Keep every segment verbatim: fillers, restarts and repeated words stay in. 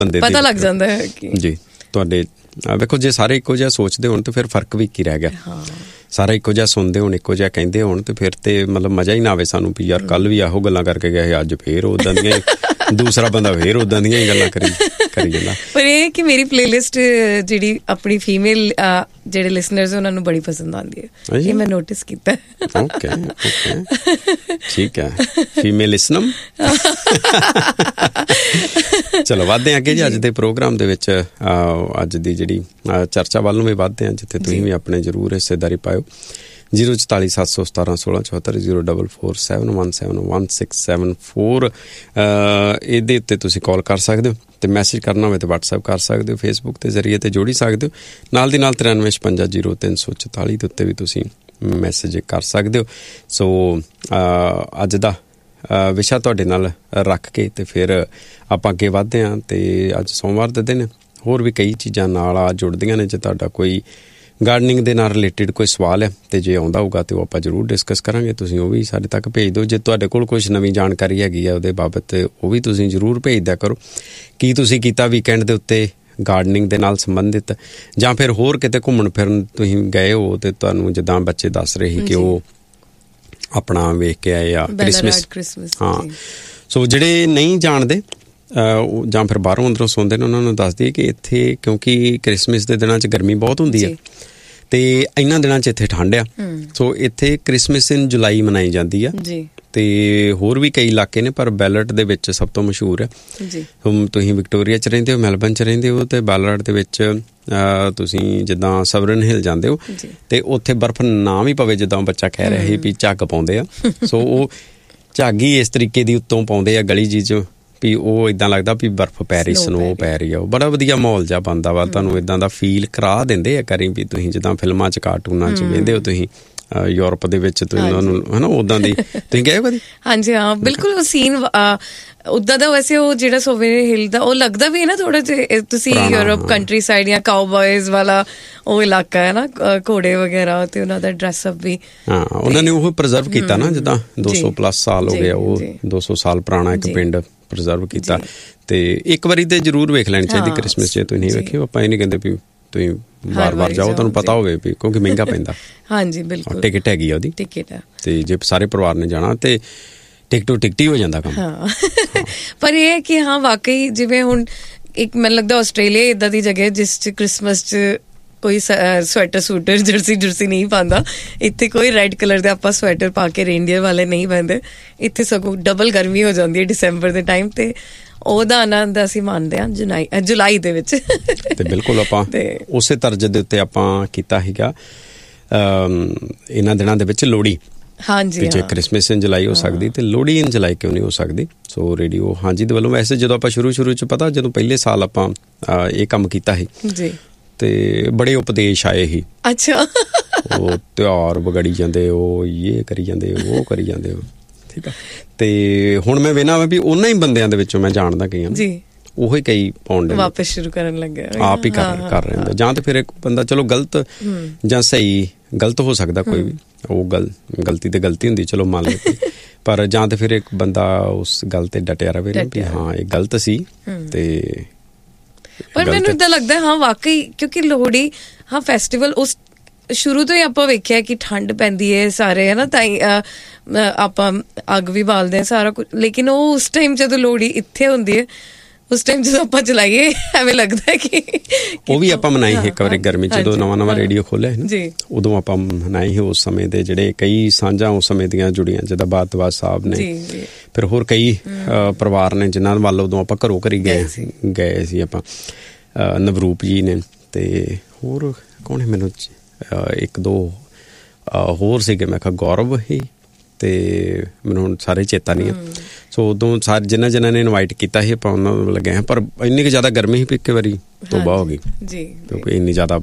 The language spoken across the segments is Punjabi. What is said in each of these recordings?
ਬੰਦੇ ਪਤਾ ਲੱਗ ਜਾਂਦਾ ਹੈ ਜੀ। ਤੁਹਾਡੇ ਵੇਖੋ ਜੇ ਸਾਰੇ ਇੱਕੋ ਜਿਹਾ ਸੋਚਦੇ ਹੋਣ ਤੇ ਫਿਰ ਫਰਕ ਵੀ ਕੀ ਰਹਿ ਗਿਆ। ਸਾਰਾ ਇੱਕੋ ਜਿਹਾ ਸੁਣਦੇ ਹੋਣ, ਇੱਕੋ ਜਿਹਾ ਕਹਿੰਦੇ ਹੋਣ ਤੇ ਫਿਰ ਤੇ ਮਤਲਬ ਮਜ਼ਾ ਹੀ ਨਾ ਆਵੇ ਸਾਨੂੰ ਵੀ ਯਾਰ ਕੱਲ ਵੀ ਇਹੋ ਗੱਲਾਂ ਕਰਕੇ ਗਏ, ਅੱਜ ਫੇਰ ਉੱਦਾਂ ਦੀਆਂ ਦੂਸਰਾ ਬੰਦਾ ਫੇਰ ਉੱਦਾਂ ਦੀਆਂ ਹੀ ਗੱਲਾਂ ਕਰੀ ਕਰੀ ਜਾਂਦਾ। ਪਰ ਇਹ ਕਿ ਮੇਰੀ ਪਲੇਲਿਸਟ ਜਿਹੜੀ ਆਪਣੀ ਫੀਮੇਲ ਜਿਹੜੇ ਲਿਸਨਰਸ ਉਹਨਾਂ ਨੂੰ ਬੜੀ ਪਸੰਦ ਆਉਂਦੀ ਹੈ, ਇਹ ਮੈਂ ਨੋਟਿਸ ਕੀਤਾ। ਓਕੇ ਓਕੇ ਠੀਕ ਹੈ, ਫੀਮੇਲ ਲਿਸਨਮ। ਚਲੋ ਵੱਧਦੇ ਹਾਂ ਅੱਗੇ ਜੀ ਅੱਜ ਦੇ ਪ੍ਰੋਗਰਾਮ ਦੇ ਵਿੱਚ। ਅੱਜ ਦੀ ਜਿਹੜੀ ਚਰਚਾ ਵੱਲ ਨੂੰ ਵੀ ਵੱਧਦੇ ਹਾਂ, ਜਿੱਥੇ ਤੁਸੀਂ ਵੀ ਆਪਣੇ ਜ਼ਰੂਰ ਹਿੱਸੇਦਾਰੀ ਪਾਇਓ। ਜ਼ੀਰੋ ਚੁਤਾਲੀ ਸੱਤ ਸੌ ਸਤਾਰਾਂ ਸੋਲਾਂ ਚੌਹੱਤਰ zero double four seven one seven one six seven four ਇਹਦੇ ਉੱਤੇ ਤੁਸੀਂ ਕਾਲ ਕਰ ਸਕਦੇ ਹੋ ਅਤੇ ਮੈਸੇਜ ਕਰਨਾ ਹੋਵੇ ਤਾਂ ਵਟਸਐਪ ਕਰ ਸਕਦੇ ਹੋ, ਫੇਸਬੁੱਕ ਦੇ ਜ਼ਰੀਏ 'ਤੇ ਜੋੜੀ ਸਕਦੇ ਹੋ। ਨਾਲ ਦੀ ਨਾਲ ਤਰਾਨਵੇਂ ਛਪੰਜਾ ਜ਼ੀਰੋ ਤਿੰਨ ਸੌ ਚੁਤਾਲੀ ਦੇ ਉੱਤੇ ਵੀ ਤੁਸੀਂ ਮੈਸੇਜ ਕਰ ਸਕਦੇ ਹੋ। ਸੋ ਅੱਜ ਦਾ ਵਿਸ਼ਾ ਤੁਹਾਡੇ ਨਾਲ ਰੱਖ ਕੇ ਅਤੇ ਫਿਰ ਆਪਾਂ ਅੱਗੇ ਵੱਧਦੇ ਹਾਂ। ਅਤੇ ਅੱਜ ਸੋਮਵਾਰ ਦੇ ਦਿਨ ਹੋਰ ਵੀ ਕਈ ਚੀਜ਼ਾਂ ਨਾਲ ਆ ਜੁੜਦੀਆਂ ਨੇ। ਜੇ ਤੁਹਾਡਾ ਕੋਈ ਗਾਰਡਨਿੰਗ ਦੇ ਨਾਲ ਰਿਲੇਟਿਡ ਕੋਈ ਸਵਾਲ ਹੈ ਅਤੇ ਜੇ ਆਉਂਦਾ ਹੋਊਗਾ ਤਾਂ ਉਹ ਆਪਾਂ ਜ਼ਰੂਰ ਡਿਸਕਸ ਕਰਾਂਗੇ। ਤੁਸੀਂ ਉਹ ਵੀ ਸਾਡੇ ਤੱਕ ਭੇਜ ਦਿਓ। ਜੇ ਤੁਹਾਡੇ ਕੋਲ ਕੁਛ ਨਵੀਂ ਜਾਣਕਾਰੀ ਹੈਗੀ ਆ ਉਹਦੇ ਬਾਬਤ, ਉਹ ਵੀ ਤੁਸੀਂ ਜ਼ਰੂਰ ਭੇਜ ਦਿਆ ਕਰੋ। ਕੀ ਤੁਸੀਂ ਕੀਤਾ ਵੀਕਐਂਡ ਦੇ ਉੱਤੇ ਗਾਰਡਨਿੰਗ ਦੇ ਨਾਲ ਸੰਬੰਧਿਤ, ਜਾਂ ਫਿਰ ਹੋਰ ਕਿਤੇ ਘੁੰਮਣ ਫਿਰਨ ਤੁਸੀਂ ਗਏ ਹੋ ਅਤੇ ਤੁਹਾਨੂੰ ਜਿੱਦਾਂ ਬੱਚੇ ਦੱਸ ਰਹੇ ਸੀ ਕਿ ਉਹ ਆਪਣਾ ਵੇਖ ਕੇ ਆਏ ਆ ਕ੍ਰਿਸਮਸ। ਹਾਂ, ਸੋ ਜਿਹੜੇ ਨਹੀਂ ਜਾਣਦੇ ਜਾਂ ਫਿਰ ਬਾਹਰੋਂ ਅੰਦਰੋਂ ਸੁਣਦੇ ਨੇ ਉਹਨਾਂ ਨੂੰ ਦੱਸ ਦਈਏ ਕਿ ਇੱਥੇ ਕਿਉਂਕਿ ਕ੍ਰਿਸਮਸ ਦੇ ਦਿਨਾਂ 'ਚ ਗਰਮੀ ਬਹੁਤ ਹੁੰਦੀ ਹੈ ਅਤੇ ਇਹਨਾਂ ਦਿਨਾਂ 'ਚ ਇੱਥੇ ਠੰਡ ਆ। ਸੋ ਇੱਥੇ ਕ੍ਰਿਸਮਸ ਇਨ ਜੁਲਾਈ ਮਨਾਈ ਜਾਂਦੀ ਆ ਅਤੇ ਹੋਰ ਵੀ ਕਈ ਇਲਾਕੇ ਨੇ, ਪਰ ਬੈਲਟ ਦੇ ਵਿੱਚ ਸਭ ਤੋਂ ਮਸ਼ਹੂਰ ਹੈ। ਹੁਣ ਤੁਸੀਂ ਵਿਕਟੋਰੀਆ 'ਚ ਰਹਿੰਦੇ ਹੋ, ਮੈਲਬਰਨ 'ਚ ਰਹਿੰਦੇ ਹੋ, ਅਤੇ ਬੈਲਟ ਦੇ ਵਿੱਚ ਤੁਸੀਂ ਜਿੱਦਾਂ ਸਵਰਨ ਹਿਲ ਜਾਂਦੇ ਹੋ ਅਤੇ ਉੱਥੇ ਬਰਫ਼ ਨਾ ਵੀ ਪਵੇ, ਜਿੱਦਾਂ ਬੱਚਾ ਕਹਿ ਰਿਹਾ ਸੀ ਵੀ ਝੱਗ ਪਾਉਂਦੇ ਆ। ਸੋ ਉਹ ਝੱਗ ਹੀ ਇਸ ਤਰੀਕੇ ਦੀ ਉੱਤੋਂ ਪਾਉਂਦੇ ਆ ਗਲੀ ਜੀ 'ਚ ਵੀ ਉਹ ਇੱਦਾਂ ਲੱਗਦਾ ਵੀ ਬਰਫ਼ ਪੈ ਰਹੀ, ਸਨੋ ਪੈ ਰਹੀ ਆ। ਉਹ ਬੜਾ ਵਧੀਆ ਮਾਹੌਲ ਜਿਹਾ ਬਣਦਾ ਵਾ, ਤੁਹਾਨੂੰ ਇੱਦਾਂ ਦਾ ਫੀਲ ਕਰਾ ਦਿੰਦੇ ਆ ਕਰੀ ਵੀ ਤੁਸੀਂ ਜਿੱਦਾਂ ਫਿਲਮਾਂ 'ਚ ਕਾਰਟੂਨਾਂ 'ਚ ਵੇਖਦੇ ਹੋ ਤੁਸੀਂ ਯੂਰਪ ਦੇ ਵਿੱਚ ਤੁਸੀਂ ਉਹਨਾਂ ਨੂੰ ਹੈ ਨਾ ਉੱਦਾਂ ਦੀ ਤੁਸੀਂ ਗਏ ਹੋ ਕਦੀ? ਹਾਂਜੀ ਹਾਂ, ਬਿਲਕੁਲ ਉਹ ਸੀਨ ਉੱਦਾਂ ਦਾ। ਵੈਸੇ ਉਹ ਜਿਹੜਾ ਸੋਵੇਰੇ ਹਿਲ ਦਾ ਉਹ ਲੱਗਦਾ ਵੀ ਹੈ ਨਾ ਥੋੜ੍ਹਾ ਜਿਹਾ ਤੁਸੀਂ ਯੂਰਪ ਕੰਟਰੀ ਸਾਈਡ ਜਾਂ ਕਾਊਬॉयਜ਼ ਵਾਲਾ ਉਹ ਇਲਾਕਾ ਹੈ ਨਾ, ਘੋੜੇ ਵਗੈਰਾ ਅਤੇ ਉਹਨਾਂ ਦਾ ਡਰੈਸਅਪ ਵੀ। ਹਾਂ, ਉਹਨਾਂ ਨੇ ਉਹ ਪ੍ਰੀਜ਼ਰਵ ਕੀਤਾ ਨਾ, ਜਿੱਦਾਂ ਦੋ ਸੌ ਪਲੱਸ ਸਾਲ ਹੋ ਗਿਆ, ਉਹ ਦੋ ਸੌ ਸਾਲ ਪੁਰਾਣਾ ਇੱਕ ਪਿੰਡ ਪ੍ਰੀਜ਼ਰਵ ਕੀਤਾ। ਅਤੇ ਇੱਕ ਵਾਰੀ ਤਾਂ ਜ਼ਰੂਰ ਵੇਖ ਲੈਣੀ ਚਾਹੀਦੀ ਕ੍ਰਿਸਮਸ। ਜੇ ਤੁਸੀਂ ਨਹੀਂ ਵੇਖੀ, ਆਪਾਂ ਇਹ ਨਹੀਂ ਕਹਿੰਦੇ ਵੀ ਤੁਸੀਂ ਵਾਰ ਵਾਰ ਜਾਓ, ਤੁਹਾਨੂੰ ਪਤਾ ਹੋਵੇ ਵੀ ਕਿਉਂਕਿ ਮਹਿੰਗਾ ਪੈਂਦਾ। ਹਾਂਜੀ ਬਿਲਕੁਲ, ਟਿਕਟ ਹੈਗੀ ਆ ਉਹਦੀ, ਟਿਕਟ ਹੈ। ਅਤੇ ਜੇ ਸਾਰੇ ਪਰਿਵਾਰ ਨੇ ਜਾਣਾ ਅਤੇ ਟਿਕਟੋ ਟਿਕਟ ਹੀ ਹੋ ਜਾਂਦਾ ਕੰਮ। ਹਾਂ, ਪਰ ਇਹ ਹੈ ਕਿ ਹਾਂ ਵਾਕਈ ਜਿਵੇਂ ਹੁਣ ਇੱਕ ਮੈਨੂੰ ਲੱਗਦਾ ਆਸਟ੍ਰੇਲੀਆ ਇੱਦਾਂ ਦੀ ਜਗ੍ਹਾ ਜਿਸ 'ਚ ਕ੍ਰਿਸਮਸ 'ਚ ਕੋਈ ਸਵੈਟਰ ਸੂਟਰ ਜਰਸੀ ਜੁਰਸੀ ਨਹੀਂ ਪਾਉਂਦਾ। ਇੱਥੇ ਕੋਈ ਰੈੱਡ ਕਲਰ ਦੇ ਆਪਾਂ ਸਵੈਟਰ ਪਾ ਕੇ ਰੇਨਡੀਅਰ ਵਾਲੇ ਨਹੀਂ ਪਾਉਂਦੇ। ਇੱਥੇ ਸਗੋਂ ਡਬਲ ਗਰਮੀ ਹੋ ਜਾਂਦੀ ਹੈ ਦਸੰਬਰ ਦੇ ਟਾਈਮ, ਤੇ ਉਹਦਾ ਆਨੰਦ ਅਸੀਂ ਮਾਣਦੇ ਹਾਂ ਜੁਲਾਈ ਜੁਲਾਈ ਦੇ ਵਿੱਚ। ਤੇ ਬਿਲਕੁਲ ਆਪਾਂ ਉਸੇ ਤਰਜ਼ ਦੇ ਉੱਤੇ ਆਪਾਂ ਕੀਤਾ ਸੀਗਾ ਇਹਨਾਂ ਦਿਨਾਂ ਦੇ ਵਿੱਚ ਲੋਹੜੀ। ਹਾਂਜੀ, ਜੇ ਕ੍ਰਿਸਮਸ ਇਨ ਜੁਲਾਈ ਹੋ ਸਕਦੀ ਤੇ ਲੋਹੜੀ ਇਨ ਜੁਲਾਈ ਕਿਉਂ ਨਹੀਂ ਹੋ ਸਕਦੀ? ਸੋ ਰੇਡੀਓ ਹਾਂਜੀ ਦੇ ਵੱਲੋਂ ਵੈਸੇ ਜਦੋਂ ਆਪਾਂ ਸ਼ੁਰੂ ਸ਼ੁਰੂ 'ਚ ਪਤਾ ਜਦੋਂ ਪਹਿਲੇ ਸਾਲ ਆਪਾਂ ਇਹ ਕੰਮ ਕੀਤਾ ਸੀ ਜੀ ਤੇ ਬੜੇ ਉਪਦੇਸ਼ ਆਏ ਸੀ। ਅੱਛਾ, ਉਹ ਤਿਉਹਾਰ ਵਿਗੜੀ ਜਾਂਦੇ, ਉਹ ਇਹ ਕਰੀ ਜਾਂਦੇ, ਉਹ ਕਰੀ ਜਾਂਦੇ, ਉਹ ਠੀਕ ਆ। ਤੇ ਹੁਣ ਮੈਂ ਵੇਖਣਾ ਵਾ ਵੀ ਉਹਨਾਂ ਹੀ ਬੰਦਿਆਂ ਦੇ ਵਿੱਚੋਂ ਮੈਂ ਜਾਣਦਾ ਕਈਆਂ ਜੀ ਉਹ ਹੀ ਕਈ ਪਾਉਂਦੇ ਵਾਪਸ ਸ਼ੁਰੂ ਕਰਨ ਲੱਗੇ, ਆਪ ਹੀ ਕਰ ਕਰ ਰਹੇ ਹੁੰਦੇ। ਜਾਂ ਤਾਂ ਫਿਰ ਇੱਕ ਬੰਦਾ ਚਲੋ ਗਲਤ ਜਾਂ ਸਹੀ, ਗਲਤ ਹੋ ਸਕਦਾ ਕੋਈ ਵੀ, ਉਹ ਗਲ ਗਲਤੀ ਤੇ ਗਲਤੀ ਹੁੰਦੀ ਚਲੋ ਮੰਨ ਲਓ, ਪਰ ਜਾਂ ਤਾਂ ਫਿਰ ਇੱਕ ਬੰਦਾ ਉਸ ਗੱਲ ਤੇ ਡਟਿਆ ਰਵੇ ਵੀ ਹਾਂ ਇਹ ਗਲਤ ਸੀ। ਤੇ ਪਰ ਮੈਨੂੰ ਏਦਾਂ ਲੱਗਦਾ ਹਾਂ ਵਾਕਈ, ਕਿਉਂਕਿ ਲੋਹੜੀ ਹਾਂ ਫੈਸਟੀਵਲ ਉਸ ਸ਼ੁਰੂ ਤੋਂ ਹੀ ਆਪਾਂ ਵੇਖਿਆ ਕਿ ਠੰਡ ਪੈਂਦੀ ਹੈ ਸਾਰੇ ਹੈ ਨਾ, ਤਾਂ ਹੀ ਆਪਾਂ ਅੱਗ ਵੀ ਬਾਲਦੇ ਹਾਂ ਸਾਰਾ ਕੁਝ। ਲੇਕਿਨ ਉਹ ਉਸ ਟਾਈਮ ਜਦੋਂ ਲੋਹੜੀ ਇੱਥੇ ਹੁੰਦੀ ਹੈ ਉਸ ਟਾਈਮ ਜਦੋਂ ਆਪਾਂ ਚਲਾਈਏ ਐਵੇਂ ਲੱਗਦਾ ਕਿ ਉਹ ਵੀ ਆਪਾਂ ਮਨਾਈ ਸੀ ਇੱਕ ਵਾਰੀ ਗਰਮੀ 'ਚ ਜਦੋਂ ਨਵਾਂ ਨਵਾਂ ਰੇਡੀਓ ਖੋਲ੍ਹਿਆ ਸੀ ਨਾ, ਉਦੋਂ ਆਪਾਂ ਮਨਾਈ ਸੀ। ਉਸ ਸਮੇਂ ਦੇ ਜਿਹੜੇ ਕਈ ਸਾਂਝਾਂ ਉਸ ਸਮੇਂ ਦੀਆਂ ਜੁੜੀਆਂ, ਜਿੱਦਾਂ ਭਾਰਦਵਾਜ ਸਾਹਿਬ ਨੇ, ਫਿਰ ਹੋਰ ਕਈ ਪਰਿਵਾਰ ਨੇ ਜਿਨ੍ਹਾਂ ਵੱਲ ਉਦੋਂ ਆਪਾਂ ਘਰੋਂ ਘਰੀ ਗਏ ਗਏ ਸੀ ਆਪਾਂ, ਨਵਰੂਪ ਜੀ ਨੇ ਤੇ ਹੋਰ ਕੌਣ ਹੈ ਮੈਨੂੰ ਇੱਕ ਦੋ ਹੋਰ ਸੀਗੇ, ਮੈਂ ਕਿਹਾ ਗੌਰਵ ਹੀ, ਤੇ ਮੈਨੂੰ ਹੁਣ ਸਾਰੇ ਚੇਤਾ ਨਹੀਂ ਆ। ਸੋ ਉਦੋਂ ਸਾਰੇ ਜਿਨ੍ਹਾਂ ਜਿਨ੍ਹਾਂ ਨੇ ਇਨਵਾਈਟ ਕੀਤਾ ਸੀ ਆਪਾਂ ਉਹਨਾਂ ਨੂੰ ਲੱਗੇ ਹਾਂ, ਪਰ ਇੰਨੀ ਕੁ ਜ਼ਿਆਦਾ ਗਰਮੀ ਸੀ ਵੀ ਇੱਕ ਵਾਰੀ ਤੋਬਾ ਹੋ ਗਈ ਜੀ, ਕਿਉਂਕਿ ਇੰਨੀ ਜ਼ਿਆਦਾ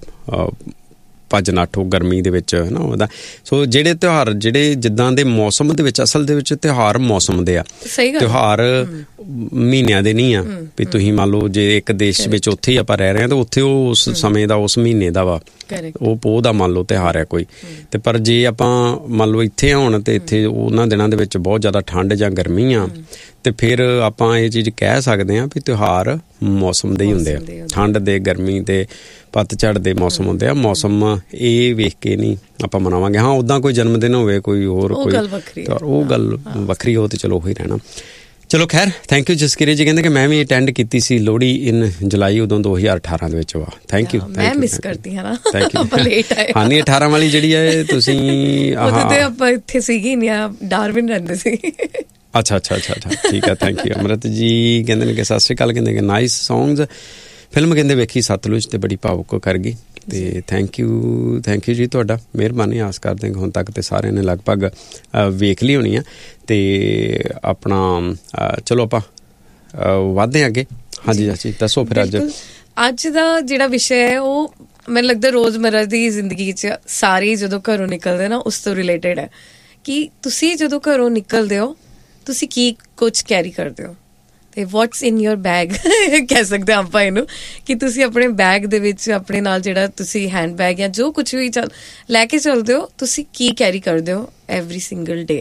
ਭੱਜ ਨੱਠ ਉਹ ਗਰਮੀ ਦੇ ਵਿੱਚ ਹੈ ਨਾ ਉਹਦਾ। ਸੋ ਜਿਹੜੇ ਤਿਉਹਾਰ ਜਿਹੜੇ ਜਿੱਦਾਂ ਦੇ ਮੌਸਮ ਦੇ ਵਿੱਚ, ਅਸਲ ਦੇ ਵਿੱਚ ਤਿਉਹਾਰ ਮੌਸਮ ਦੇ ਆ, ਤਿਉਹਾਰ ਮਹੀਨਿਆਂ ਦੇ ਨਹੀਂ ਆ ਵੀ ਤੁਸੀਂ ਮੰਨ ਲਓ ਜੇ ਇੱਕ ਦੇਸ਼ ਵਿੱਚ ਉੱਥੇ ਹੀ ਆਪਾਂ ਰਹਿ ਰਹੇ ਹਾਂ ਤਾਂ ਉੱਥੇ ਉਹ ਉਸ ਸਮੇਂ ਦਾ ਉਸ ਮਹੀਨੇ ਦਾ ਵਾ, ਉਹ ਪੋਹ ਦਾ ਮੰਨ ਲਓ ਤਿਉਹਾਰ ਹੈ ਕੋਈ, ਤੇ ਪਰ ਜੇ ਆਪਾਂ ਮੰਨ ਲਓ ਇੱਥੇ ਹੁਣ ਤੇ ਇੱਥੇ ਉਹਨਾਂ ਦਿਨਾਂ ਦੇ ਵਿੱਚ ਬਹੁਤ ਜ਼ਿਆਦਾ ਠੰਡ ਜਾਂ ਗਰਮੀ ਆ ਤੇ ਫਿਰ ਆਪਾਂ ਇਹ ਚੀਜ਼ ਕਹਿ ਸਕਦੇ ਹਾਂ ਵੀ ਤਿਉਹਾਰ ਮੌਸਮ ਦੇ ਹੀ ਹੁੰਦੇ ਆ, ਠੰਡ ਦੇ, ਗਰਮੀ ਦੇ, ਪਤਝੜ ਦੇ ਮੌਸਮ ਹੁੰਦੇ ਆ। ਮੌਸਮ ਇਹ ਵੇਖ ਕੇ ਨਹੀਂ ਆਪਾਂ ਮਨਾਵਾਂਗੇ। ਹਾਂ ਉੱਦਾਂ ਕੋਈ ਜਨਮ ਦਿਨ ਹੋਵੇ, ਕੋਈ ਹੋਰ ਕੋਈ ਉਹ ਗੱਲ ਵੱਖਰੀ, ਉਹ ਤੇ ਚਲੋ ਉਹੀ ਰਹਿਣਾ। ਚਲੋ ਖੈਰ, ਥੈਂਕ ਯੂ ਜਸਕੀਰਤ ਜੀ। ਕਹਿੰਦੇ ਕਿ ਮੈਂ ਵੀ ਅਟੈਂਡ ਕੀਤੀ ਸੀ ਲੋਹੜੀ ਇਨ ਜੁਲਾਈ, ਉਦੋਂ ਦੋ ਹਜ਼ਾਰ ਅਠਾਰਾਂ ਦੇ ਵਿੱਚ। ਵਾ ਥੈਂਕ ਯੂ। ਮੈਂ ਮਿਸ ਕਰਦੀ ਹਾਂ ਨਾ, ਆਪਾਂ ਲੇਟ ਆਏ। ਹਾਂ ਨਹੀਂ, ਅਠਾਰਾਂ ਵਾਲੀ ਜਿਹੜੀ ਹੈ ਤੁਸੀਂ ਆਪਾਂ ਇੱਥੇ ਸੀਗੀ ਨਹੀਂ, ਡਾਰਵਿਨ ਰਹਿੰਦੇ ਸੀ। ਅੱਛਾ ਅੱਛਾ ਅੱਛਾ ਅੱਛਾ ਠੀਕ ਹੈ, ਥੈਂਕ ਯੂ। ਅਮਰਤ ਜੀ ਕਹਿੰਦੇ ਨੇ ਕਿ ਸਤਿ ਸ਼੍ਰੀ ਅਕਾਲ, ਕਹਿੰਦੇ ਕਿ ਨਾਈਸ ਸੌਂਗਸ। ਫਿਲਮ ਕਹਿੰਦੇ ਵੇਖੀ ਸਤਲੁਜ ਤੇ ਬੜੀ ਭਾਵੁਕ ਕਰ ਗਈ। ਤੇ ਥੈਂਕ ਯੂ ਥੈਂਕ ਯੂ ਜੀ, ਤੁਹਾਡਾ ਮਿਹਰਬਾਨੀ। ਆਸ ਕਰਦੇ ਕਿ ਹੁਣ ਤੱਕ ਤੇ ਸਾਰਿਆਂ ਨੇ ਲਗਭਗ ਵੇਖ ਲਈ ਹੋਣੀ ਆ। ਤੇ ਆਪਣਾ ਚਲੋ ਆਪਾਂ ਵੱਧਦੇ ਅੱਗੇ। ਹਾਂਜੀ ਚਾਚੀ ਦੱਸੋ ਫਿਰ। ਅੱਜ ਅੱਜ ਦਾ ਜਿਹੜਾ ਵਿਸ਼ਾ ਹੈ ਉਹ ਮੈਨੂੰ ਲੱਗਦਾ ਰੋਜ਼ਮर्रा ਦੀ ਜ਼ਿੰਦਗੀ 'ਚ ਸਾਰੇ ਜਦੋਂ ਘਰੋਂ ਨਿਕਲਦੇ ਨਾ ਉਸ ਤੋਂ ਰਿਲੇਟਡ ਹੈ ਕਿ ਤੁਸੀਂ ਜਦੋਂ ਘਰੋਂ ਨਿਕਲਦੇ ਹੋ ਤੁਸੀਂ ਕੀ ਕੁਛ ਕੈਰੀ ਕਰਦੇ ਹੋ ਤੇ ਵਾਟਸ ਇਨ ਯੋਰ ਬੈਗ ਕਹਿ ਸਕਦੇ ਹਾਂ ਆਪਾਂ ਇਹਨੂੰ, ਕਿ ਤੁਸੀਂ ਆਪਣੇ ਬੈਗ ਦੇ ਵਿੱਚ ਆਪਣੇ ਨਾਲ ਜਿਹੜਾ ਤੁਸੀਂ ਹੈਂਡ ਬੈਗ ਜਾਂ ਜੋ ਕੁਛ ਵੀ ਚੱਲ ਲੈ ਕੇ ਚੱਲਦੇ ਹੋ, ਤੁਸੀਂ ਕੀ ਕੈਰੀ ਕਰਦੇ ਹੋ ਐਵਰੀ ਸਿੰਗਲ ਡੇ।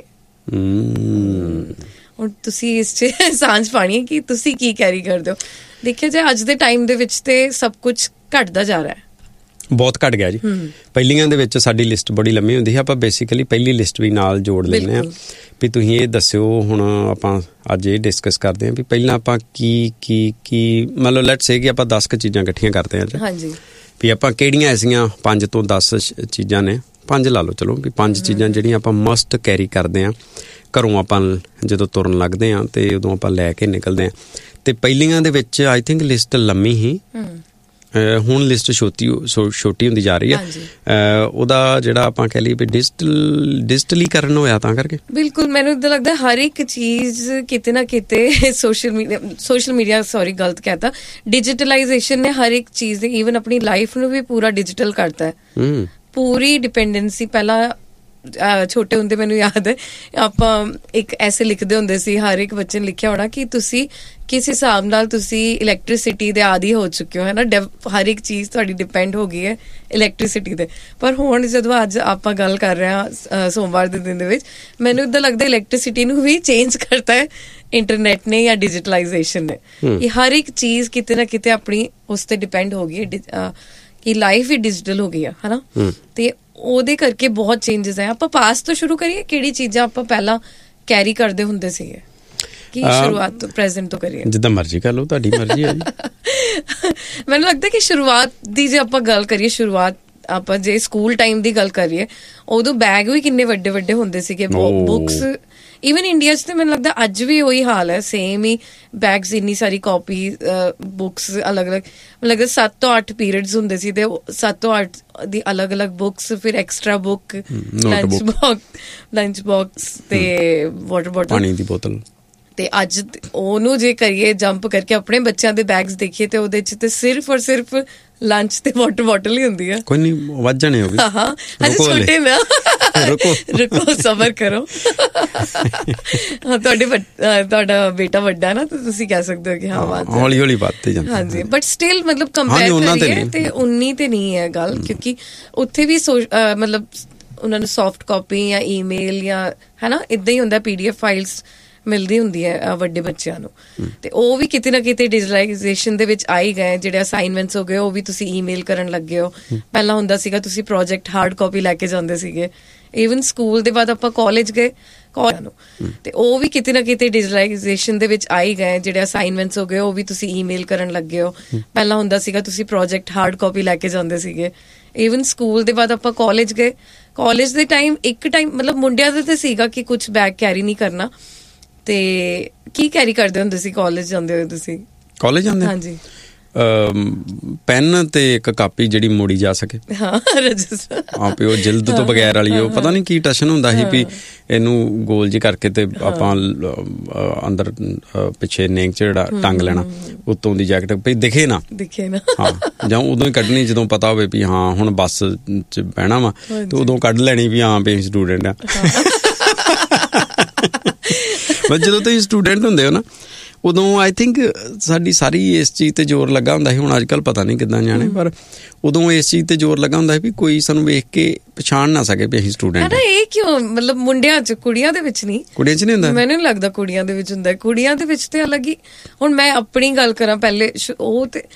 ਹੁਣ ਤੁਸੀਂ ਇਸ 'ਚ ਸਾਂਝ ਪਾਣੀ ਹੈ ਕਿ ਤੁਸੀਂ ਕੀ ਕੈਰੀ ਕਰਦੇ ਹੋ। ਦੇਖਿਆ ਜਾਏ ਅੱਜ ਦੇ ਟਾਈਮ ਦੇ ਵਿੱਚ ਤੇ ਸਭ ਕੁਛ ਘਟਦਾ ਜਾ ਰਿਹਾ ਹੈ, ਬਹੁਤ ਘੱਟ ਗਿਆ ਜੀ। ਪਹਿਲੀਆਂ ਦੇ ਵਿੱਚ ਸਾਡੀ ਲਿਸਟ ਬੜੀ ਲੰਮੀ ਹੁੰਦੀ ਸੀ, ਆਪਾਂ ਬੇਸਿਕਲੀ ਪਹਿਲੀ ਲਿਸਟ ਵੀ ਨਾਲ ਜੋੜ ਲੈਂਦੇ ਹਾਂ ਵੀ ਤੁਸੀਂ ਇਹ ਦੱਸਿਓ। ਹੁਣ ਆਪਾਂ ਅੱਜ ਇਹ ਡਿਸਕਸ ਕਰਦੇ ਹਾਂ ਵੀ ਪਹਿਲਾਂ ਆਪਾਂ ਕੀ ਕੀ ਕੀ ਮਤਲਬ ਲੈਟਸ ਸੇ ਕਿ ਆਪਾਂ ਦਸ ਕੁ ਚੀਜ਼ਾਂ ਇਕੱਠੀਆਂ ਕਰਦੇ ਹਾਂ ਅੱਜ। ਹਾਂਜੀ ਵੀ ਆਪਾਂ ਕਿਹੜੀਆਂ ਐਸੀਆਂ ਪੰਜ ਤੋਂ ਦਸ ਚੀਜ਼ਾਂ ਨੇ, ਪੰਜ ਲਾ ਲਓ ਚਲੋ, ਵੀ ਪੰਜ ਚੀਜ਼ਾਂ ਜਿਹੜੀਆਂ ਆਪਾਂ ਮਸਟ ਕੈਰੀ ਕਰਦੇ ਹਾਂ ਘਰੋਂ। ਆਪਾਂ ਜਦੋਂ ਤੁਰਨ ਲੱਗਦੇ ਹਾਂ ਤੇ ਉਦੋਂ ਆਪਾਂ ਲੈ ਕੇ ਨਿਕਲਦੇ ਹਾਂ। ਤੇ ਪਹਿਲੀਆਂ ਦੇ ਵਿੱਚ ਆਈ ਥਿੰਕ ਲਿਸਟ ਲੰਮੀ ਹੀ, ਹੁਣ ਲਿਸਟ ਛੋਟੀ ਛੋਟੀ ਹੁੰਦੀ ਜਾ ਰਹੀ ਹੈ। ਉਹਦਾ ਜਿਹੜਾ ਆਪਾਂ ਕਹਿ ਲਈਏ ਵੀ ਡਿਜੀਟਲ ਡਿਜੀਟਲੀਕਰਨ ਹੋਇਆ ਤਾਂ ਕਰਕੇ। ਬਿਲਕੁਲ, ਮੈਨੂੰ ਇੱਦਾਂ ਲੱਗਦਾ ਹਰ ਇੱਕ ਚੀਜ਼ ਕਿਤੇ ਨਾ ਕਿਤੇ social media social media sorry ਗਲਤ ਕਹਿਤਾ ਡਿਜੀਟਲਾਈਜੇਸ਼ਨ ਨੇ ਹਰ ਇੱਕ ਚੀਜ਼ ਦੀ, ਈਵਨ ਆਪਣੀ ਲਾਈਫ ਨੂੰ ਵੀ ਪੂਰਾ ਡਿਜੀਟਲ ਕਰਤਾ ਹੈ। ਪੂਰੀ ਡਿਪੈਂਡੈਂਸੀ ਪਹਿਲਾਂ ਛੋਟੇ ਹੁੰਦੇ ਮੈਨੂੰ ਯਾਦ ਹੈ ਆਪਾਂ ਇੱਕ ਐਸੇ ਲਿਖਦੇ ਹੁੰਦੇ ਸੀ, ਹਰ ਇੱਕ ਬੱਚੇ ਨੇ ਲਿਖਿਆ ਹੋਣਾ ਕਿ ਤੁਸੀਂ ਕਿਸ ਹਿਸਾਬ ਨਾਲ ਤੁਸੀਂ ਇਲੈਕਟ੍ਰਿਸਿਟੀ ਦੇ ਆਦੀ ਹੋ ਚੁੱਕੇ ਹੋ, ਹੈ ਨਾ। ਹਰ ਇੱਕ ਚੀਜ਼ ਤੁਹਾਡੀ ਡਿਪੈਂਡ ਹੋ ਗਈ ਹੈ ਇਲੈਕਟ੍ਰਿਸਿਟੀ ਤੇ। ਪਰ ਹੁਣ ਜਦੋਂ ਅੱਜ ਆਪਾਂ ਗੱਲ ਕਰ ਰਹੇ ਹਾਂ ਸੋਮਵਾਰ ਦੇ ਦਿਨ ਦੇ ਵਿੱਚ, ਮੈਨੂੰ ਇੱਦਾਂ ਲੱਗਦਾ ਇਲੈਕਟ੍ਰਿਸਿਟੀ ਨੂੰ ਵੀ ਚੇਂਜ ਕਰਤਾ ਹੈ ਇੰਟਰਨੈਟ ਨੇ ਜਾਂ ਡਿਜੀਟਲਾਈਜੇਸ਼ਨ ਨੇ। ਇਹ ਹਰ ਇੱਕ ਚੀਜ਼ ਕਿਤੇ ਨਾ ਕਿਤੇ ਆਪਣੀ ਉਸ ਤੇ ਡਿਪੈਂਡ ਹੋ ਗਈ ਹੈ ਕਿ ਲਾਈਫ ਹੀ ਡਿਜੀਟਲ ਹੋ ਗਈ ਹੈ, ਹੈ ਨਾ। ਤੇ ਉਹਦੇ ਕਰਕੇ ਬਹੁਤ ਚੇਂਜਸ ਹੈ। ਆਪਾਂ ਪਾਸ ਤੋਂ ਸ਼ੁਰੂ ਕਰੀਏ, ਕਿਹੜੀ ਚੀਜ਼ਾਂ ਆਪਾਂ ਪਹਿਲਾਂ ਕੈਰੀ ਕਰਦੇ ਹੁੰਦੇ ਸੀਗੇ, ਕੀ ਸ਼ੁਰੂਆਤ ਤੋਂ ਪ੍ਰੈਜ਼ੈਂਟ ਤੋਂ ਕਰੀਏ? ਜਿੱਦਾਂ ਮਰਜ਼ੀ ਕਰ ਲਓ, ਤੁਹਾਡੀ ਮਰਜ਼ੀ ਹੈ ਜੀ। ਮੈਨੂੰ ਲੱਗਦਾ ਕਿ ਸ਼ੁਰੂਆਤ ਦੀ ਜੇ ਆਪਾਂ ਗੱਲ ਕਰੀਏ, ਸ਼ੁਰੂਆਤ ਆਪਾਂ ਜੇ ਸਕੂਲ ਟਾਈਮ ਦੀ ਗੱਲ ਕਰੀਏ, ਉਦੋਂ ਬੈਗ ਵੀ ਕਿੰਨੇ ਵੱਡੇ ਵੱਡੇ ਹੁੰਦੇ ਸੀਗੇ। ਬੁੱਕਸ ਈਵਨ ਇੰਡੀਆ 'ਚ ਤੇ ਮੈਨੂੰ ਲੱਗਦਾ ਅੱਜ ਵੀ ਉਹੀ ਹਾਲ ਹੈ, ਸੇਮ ਹੀ ਬੈਗਸ, ਇੰਨੀ ਸਾਰੀ ਕਾਪੀ, ਬੁੱਕਸ ਅਲੱਗ ਅਲੱਗ। ਮੈਨੂੰ ਲੱਗਦਾ ਸੱਤ ਤੋਂ ਅੱਠ ਪੀਰੀਅਡਸ ਹੁੰਦੇ ਸੀ ਤੇ ਸੱਤ ਤੋਂ ਅੱਠ ਦੀ ਅਲੱਗ ਅਲੱਗ ਬੁੱਕਸ, ਫਿਰ extra book, lunch box lunch box ਤੇ ਵਾਟਰ ਬੋਟਲ, ਪਾਣੀ ਦੀ ਬੋਤਲ। ਤੇ ਅੱਜ ਉਹਨੂੰ ਜੇ ਕਰੀਏ ਜੰਪ ਕਰਕੇ ਆਪਣੇ ਬੱਚਿਆਂ ਦੇ ਬੈਗਸ ਦੇਖੀਏ ਤੇ ਉਹਦੇ 'ਚ ਤੇ ਸਿਰਫ ਔਰ ਸਿਰਫ ਲੰਚ ਤੇ ਵਾਟਰ ਬੋਟਲ ਹੀ ਹੁੰਦੀ ਹੈ। ਕੋਈ ਨਹੀਂ, ਵੱਧ ਜਾਣੇ ਹੋ ਗਏ। ਹਾਂ ਅਜੇ ਛੋਟੇ ਨਾ, ਰੁਕੋ ਰੁਕੋ ਸਬਰ ਕਰੋ। ਹਾਂ ਤੁਹਾਡੇ ਤੁਹਾਡਾ ਬੇਟਾ ਵੱਡਾ ਨਾ, ਤਾਂ ਤੁਸੀਂ ਕਹਿ ਸਕਦੇ ਹੋ ਕਿ ਹਾਂ ਬਾਤ ਹੌਲੀ ਹੌਲੀ ਵੱਧਦੇ ਜਾਂਦੇ। ਹਾਂਜੀ, ਬਟ ਸਟਿਲ ਮਤਲਬ ਕੰਪੇਅਰ ਕਰੀਏ ਤੇ ਉਨੀ ਤੇ ਨਹੀਂ ਹੈ ਗੱਲ, ਕਿਉਂਕਿ ਉੱਥੇ ਵੀ ਮਤਲਬ ਉਹਨਾਂ ਨੂੰ ਸੌਫਟ ਕਾਪੀ ਜਾਂ ਈਮੇਲ ਜਾਂ ਹੈ ਨਾ ਇੱਦਾਂ ਹੀ ਹੁੰਦਾ, ਪੀ ਡੀ ਐਫ ਫਾਈਲਸ ਮਿਲਦੀ ਹੁੰਦੀ ਹੈ ਵੱਡੇ ਬੱਚਿਆਂ ਨੂੰ। ਤੇ ਉਹ ਵੀ ਕਿਤੇ ਨਾ ਕਿਤੇ ਡਿਜੀਟਲਾਈਜੇਸ਼ਨ ਦੇ ਵਿੱਚ ਆ ਹੀ ਗਏ। ਜਿਹੜੇ ਅਸਾਈਨਮੈਂਟਸ ਹੋ ਗਏ ਉਹ ਵੀ ਤੁਸੀਂ ਈਮੇਲ ਕਰਨ ਲੱਗੇ ਹੋ। ਪਹਿਲਾਂ ਹੁੰਦਾ ਸੀਗਾ ਤੁਸੀਂ ਪ੍ਰੋਜੈਕਟ ਹਾਰਡ ਕਾਪੀ ਲੈ ਕੇ ਜਾਂਦੇ ਸੀਗੇ। ਈਵਨ ਸਕੂਲ ਦੇ ਬਾਅਦ ਆਪਾਂ ਕਾਲਜ ਗਏ ਕਾਲਜ ਨੂੰ, ਤੇ ਉਹ ਵੀ ਕਿਤੇ ਨਾ ਕਿਤੇ ਡਿਜੀਟਲਾਈਜੇਸ਼ਨ ਦੇ ਵਿੱਚ ਆ ਹੀ ਗਏ। ਜਿਹੜੇ ਅਸਾਈਨਮੈਂਟਸ ਹੋ ਗਏ ਉਹ ਵੀ ਤੁਸੀਂ ਈਮੇਲ ਕਰਨ ਲੱਗੇ ਹੋ। ਪਹਿਲਾਂ ਹੁੰਦਾ ਸੀਗਾ ਤੁਸੀਂ ਪ੍ਰੋਜੈਕਟ ਹਾਰਡ ਕਾਪੀ ਲੈ ਕੇ ਜਾਂਦੇ ਸੀਗੇ। ਈਵਨ ਸਕੂਲ ਦੇ ਬਾਅਦ ਆਪਾਂ ਕਾਲਜ ਗਏ, ਕਾਲਜ ਦੇ ਟਾਈਮ ਇੱਕ ਟਾਈਮ ਮਤਲਬ ਮੁੰਡਿਆਂ ਦਾ ਤਾਂ ਸੀਗਾ ਕਿ ਕੁਛ ਬੈਗ ਕੈਰੀ ਨਹੀਂ ਕਰਨਾ। ਤੇ ਕੀ ਕੈਰੀ ਕਰਦੇ ਹੁੰਦੇ ਸੀ ਕਾਲਜ ਜਾਂਦੇ ਹੋਏ ਤੁਸੀਂ? ਕਾਲਜ ਜਾਂਦੇ? ਹਾਂਜੀ, ਪੈਨ ਤੇ ਇੱਕ ਕਾਪੀ ਜਿਹੜੀ ਮੋੜੀ ਜਾ ਸਕੇ। ਹਾਂ ਰਜਿਸਟਰ, ਹਾਂ ਵੀ ਉਹ ਜਿਲਦ ਤੋਂ ਬਗੈਰ ਵਾਲੀ, ਉਹ ਪਤਾ ਨਹੀਂ ਕੀ ਟਸ਼ਨ ਹੁੰਦਾ ਸੀ ਵੀ ਇਹਨੂੰ ਗੋਲ ਜੀ ਕਰਕੇ ਤੇ ਆਪਾਂ ਅੰਦਰ ਪਿੱਛੇ ਨੇਕ ਚ ਜਿਹੜਾ ਟੰਗ ਲੈਣਾ, ਉੱਤੋਂ ਦੀ ਜੈਕਟ ਵੀ ਦਿਖੇ ਨਾ ਦਿਖੇ ਨਾ। ਹਾਂ, ਜਾਂ ਉਦੋਂ ਹੀ ਕੱਢਣੀ ਜਦੋਂ ਪਤਾ ਹੋਵੇ ਵੀ ਹਾਂ ਹੁਣ ਬੱਸ ਚ ਬਹਿਣਾ ਵਾ, ਤੇ ਉਦੋਂ ਕੱਢ ਲੈਣੀ ਵੀ ਹਾਂ ਵੀ ਸਟੂਡੈਂਟ ਆ। ਬਸ ਜਦੋਂ ਤੁਸੀਂ ਸਟੂਡੈਂਟ ਹੁੰਦੇ ਹੋ ਨਾ, ਉਦੋਂ ਆਈ ਥਿੰਕ ਸਾਡੀ ਸਾਰੀ ਇਸ ਚੀਜ਼ ਤੇ ਜ਼ੋਰ ਲੱਗਾ ਹੁੰਦਾ ਸੀ। ਹੁਣ ਅੱਜ ਕੱਲ੍ਹ ਪਤਾ ਨਹੀਂ ਕਿੱਦਾਂ ਜਾਣੇ, ਪਰ ਉਦੋਂ ਇਸ ਚੀਜ਼ ਤੇ ਜ਼ੋਰ ਲੱਗਾ ਹੁੰਦਾ ਸੀ ਵੀ ਕੋਈ ਸਾਨੂੰ ਵੇਖ ਕੇ ਪਛਾਣ ਨਾ ਸਕੇ ਵੀ ਅਸੀਂ ਸਟੂਡੈਂਟ। ਇਹ ਕਿਉਂ ਮਤਲਬ ਮੁੰਡਿਆਂ 'ਚ, ਕੁੜੀਆਂ ਦੇ ਵਿੱਚ ਨਹੀਂ? ਕੁੜੀਆਂ 'ਚ ਨਹੀਂ ਹੁੰਦਾ? ਮੈਨੂੰ ਨਹੀਂ ਲੱਗਦਾ ਕੁੜੀਆਂ ਦੇ ਵਿੱਚ ਹੁੰਦਾ। ਕੁੜੀਆਂ ਦੇ ਵਿੱਚ ਤੇ ਅਲੱਗ ਹੀ। ਹੁਣ ਮੈਂ ਆਪਣੀ ਗੱਲ ਕਰਾਂ, ਪਹਿਲੇ ਉਹ ਤੇ